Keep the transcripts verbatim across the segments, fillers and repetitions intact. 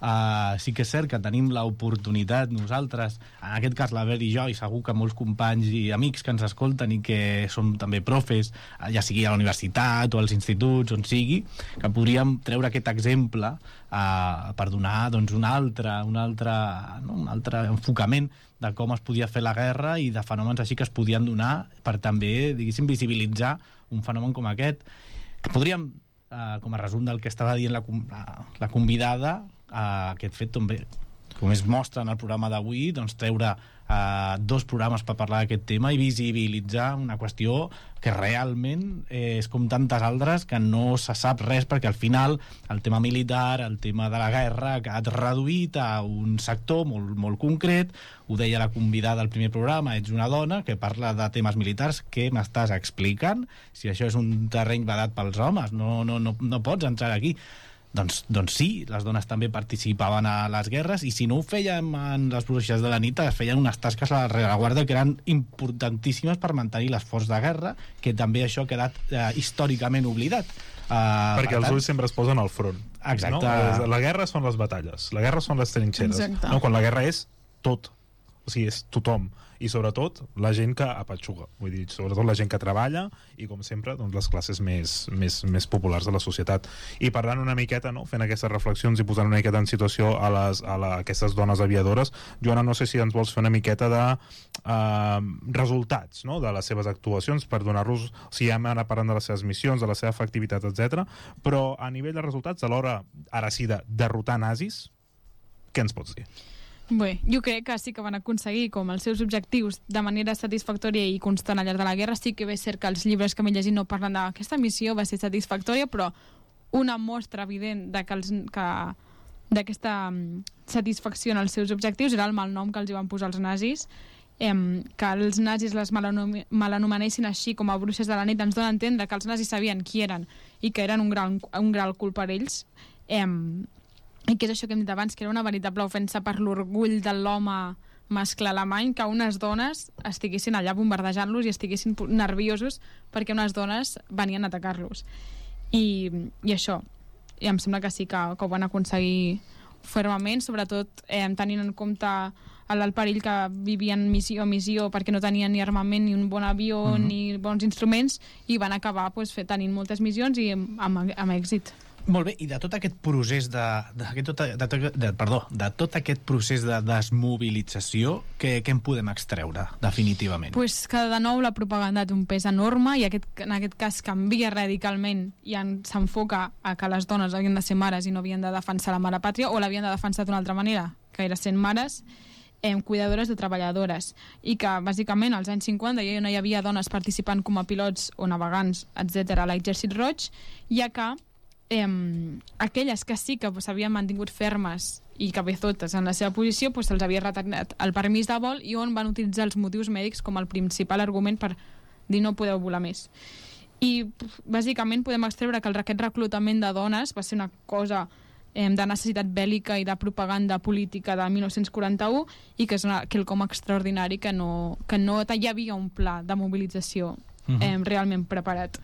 Uh, sí que és cert que tenim l'oportunitat nosaltres, en aquest cas l'Albert i jo, i segur que molts companys i amics que ens escolten i que som també profes, ja sigui a la universitat o als instituts, on sigui, que podríem treure aquest exemple uh, per donar doncs, un altre, un altre, no? un altre enfocament de com es podia fer la guerra i de fenòmens així que es podien donar per també, diguéssim, visibilitzar un fenomen com aquest, que podríem, uh, com a resum del que estava dient la, la, la convidada, uh, aquest fet també, com es mostra en el programa d'avui, doncs treure uh, dos programes per parlar d'aquest tema i visibilitzar una qüestió que realment és com tantes altres que no se sap res, perquè al final el tema militar, el tema de la guerra ha quedat reduït a un sector molt, molt concret. Ho deia la convidada al primer programa, ets una dona que parla de temes militars, què m'estàs explicant? Si això és un terreny vedat pels homes, no, no, no, no pots entrar aquí. Doncs, doncs sí, les dones també participaven a les guerres, i si no ho fèiem en les bruixes de la nit, es feien unes tasques a la rereguarda que eren importantíssimes per mantenir l'esforç de guerra, que també això ha quedat eh, històricament oblidat. Uh, perquè per els tant... ulls sempre es posen al front. Exacte. No? La guerra són les batalles, la guerra són les trinxeres. No? Quan la guerra és tot, o sigui, és tothom, i sobretot la gent que apatxuga, vull dir, sobretot la gent que treballa i, com sempre, doncs, les classes més, més, més populars de la societat. I parlant una miqueta, no? Fent aquestes reflexions i posant una miqueta en situació a, les, a, la, a aquestes dones aviadores, Joana, no sé si ens vols fer una miqueta de uh, resultats, no? De les seves actuacions, per donar-los, o sigui, hem anat parlant de les seves missions, de la seva efectivitat, etcètera, però a nivell de resultats, a l'hora, ara sí, de derrotar nazis, què ens pots dir? Bé, jo crec que sí que van aconseguir com els seus objectius de manera satisfactòria i constant al llarg de la guerra. Sí que és cert que els llibres que m'he llegit no parlen d'aquesta missió va ser satisfactòria, però una mostra evident de que els, que d'aquesta satisfacció en els seus objectius era el malnom que els hi van posar els nazis. Eh, que els nazis les malanomenessin així com a bruixes de la nit ens dona a entendre que els nazis sabien qui eren i que eren un gran, un gran cul per ells. Eh, i que és això que hem dit abans, que era una veritable ofensa per l'orgull de l'home mascle alemany, que unes dones estiguessin allà bombardejant-los i estiguessin nerviosos perquè unes dones venien a atacar-los. I, i això, i em sembla que sí que, que ho van aconseguir fermament, sobretot eh, tenint en compte el, el perill que vivien missió a missió perquè no tenien ni armament, ni un bon avió, mm-hmm. ni bons instruments, i van acabar pues, fet, tenint moltes missions i amb, amb, amb èxit. Molt bé, i de tot aquest procés de, de, de, de, de, perdó, de tot aquest procés de desmobilització, què, què en podem extreure, definitivament? Pues que de nou la propaganda té un pes enorme i aquest, en aquest cas canvia radicalment i s'enfoca a que les dones havien de ser mares i no havien de defensar la mare pàtria, o l'havien de defensar d'una altra manera, que era sent mares, eh, cuidadores de treballadores, i que bàsicament als anys cinquanta ja no hi havia dones participant com a pilots o navegants, etcètera, a l'exèrcit roig, ja que Eh, aquelles que sí que s'havien mantingut fermes i que bé totes en la seva posició pues, se'ls havia retallat el permís de vol, i on van utilitzar els motius mèdics com el principal argument per dir no podeu volar més. I bàsicament podem extreure que el, aquest reclutament de dones va ser una cosa eh, de necessitat bèl·lica i de propaganda política de mil nou-cents quaranta-u, i que és una, quelcom extraordinari, que no, que no hi havia un pla de mobilització eh, uh-huh. realment preparat.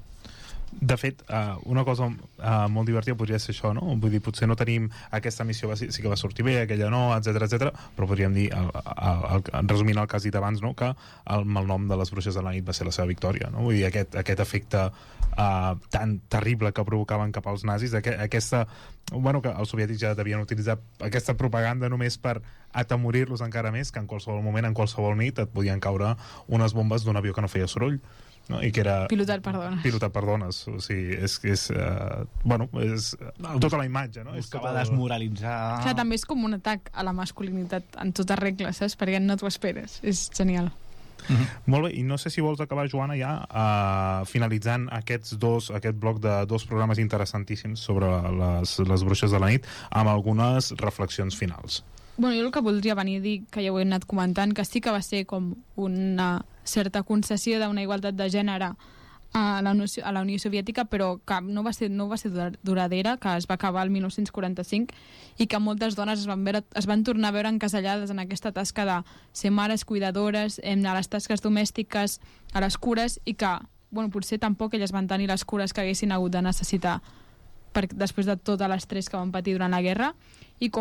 De fet, uh, una cosa uh, molt divertida podria ser això, no? Vull dir, potser no tenim aquesta missió, va, sí que va sortir bé, aquella no, etcètera, etcètera, però podríem dir, el, el, el, resumint el cas dit abans, no? Que el malnom de les bruixes de la nit va ser la seva victòria, no? Vull dir, aquest, aquest efecte uh, tan terrible que provocaven cap als nazis, aqu aquesta, bueno, que els soviètics ja devien utilitzar aquesta propaganda només per atemorir-los encara més, que en qualsevol moment, en qualsevol nit, et podien caure unes bombes d'un avió que no feia soroll. No? I que era pilotat per dones, pilotat per dones. O sigui, és, és, uh, bueno, és tota la imatge, no? És que va desmoralitzar. O sigui, també és com un atac a la masculinitat en tota regla, saps? Perquè no t'ho esperes. És genial. Uh-huh. Molt bé, i no sé si vols acabar, Joana, ja uh, finalitzant aquests dos, aquest bloc de dos programes interessantíssims sobre les, les bruixes de la nit, amb algunes reflexions finals. Bueno, jo el que voldria venir a dir, que ja ho he anat comentant, que sí que va ser com una certa concessió d'una igualtat de gènere a la, Unió, a la Unió Soviètica, però que no va ser, no va ser duradera, que es va acabar el mil nou-cents quaranta-cinc, i que moltes dones es van, veure, es van tornar a veure encasellades en aquesta tasca de ser mares, cuidadores, a les tasques domèstiques, a les cures, i que, bueno, potser tampoc elles van tenir les cures que haguessin hagut de necessitar per, després de tot l'estrès que van patir durant la guerra, i com